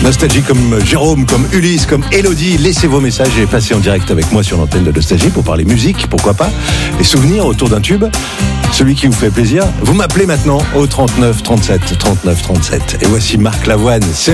Nostalgie comme Jérôme, comme Ulysse, comme Elodie, laissez vos messages et passez en direct avec moi sur l'antenne de Nostalgie pour parler musique, pourquoi pas, et souvenirs autour d'un tube, celui qui vous fait plaisir. Vous m'appelez maintenant au 39 37 39 37. Et voici Marc Lavoine.